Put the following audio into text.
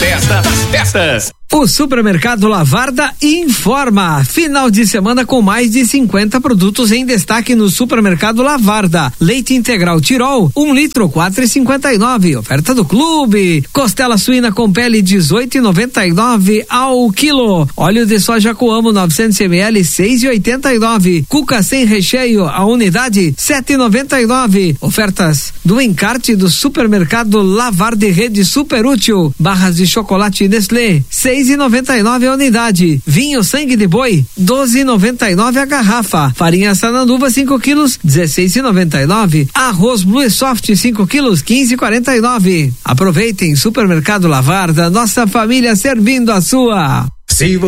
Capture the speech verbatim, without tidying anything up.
festa das festas. O Supermercado Lavarda informa. Final de semana com mais de cinquenta produtos em destaque no Supermercado Lavarda. Leite integral Tirol, um litro, quatro e cinquenta e nove. Oferta do clube. Costela suína com pele, dezoito e noventa e nove ao quilo. Óleo de soja Coamo, novecentos mililitros, seis e oitenta e nove. Cuca sem recheio, a unidade, sete e noventa e nove. Ofertas do encarte do Supermercado Lavarda e Rede Super Útil. Barras de chocolate Nestlé, seis e noventa e nove a unidade. Vinho sangue de boi, doze e noventa e nove a garrafa. Farinha Sananduva cinco quilos, dezesseis e noventa e nove. Arroz Blue Soft cinco quilos, quinze e quarenta e nove. Aproveitem, Supermercado Lavarda, nossa família servindo a sua. Se